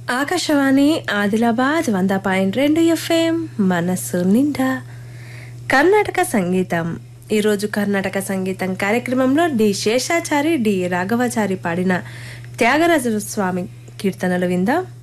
Akashvani Adilabad 100.2 FM మనస్సు నిండా కర్ణాటక సంగీతం. ఈరోజు కర్ణాటక సంగీతం కార్యక్రమంలో డి శేషాచారి డి రాఘవాచారి పాడిన త్యాగరాజ స్వామి కీర్తనలు విందాం.